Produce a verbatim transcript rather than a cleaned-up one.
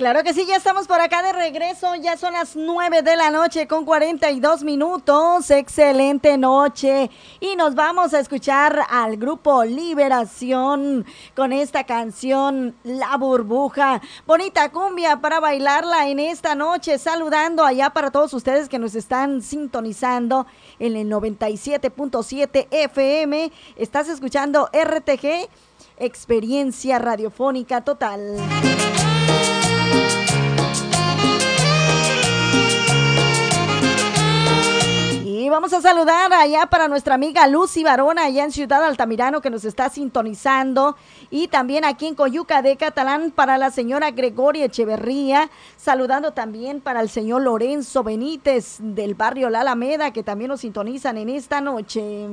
Claro que sí, ya estamos por acá de regreso, ya son las nueve de la noche con cuarenta y dos minutos, excelente noche, y nos vamos a escuchar al grupo Liberación con esta canción La Burbuja, bonita cumbia para bailarla en esta noche, saludando allá para todos ustedes que nos están sintonizando en el noventa y siete punto siete F M, estás escuchando R T G, Experiencia Radiofónica Total. Y vamos a saludar allá para nuestra amiga Lucy Barona, allá en Ciudad Altamirano, que nos está sintonizando. Y también aquí en Coyuca de Catalán para la señora Gregoria Echeverría. Saludando también para el señor Lorenzo Benítez del barrio La Alameda, que también nos sintonizan en esta noche.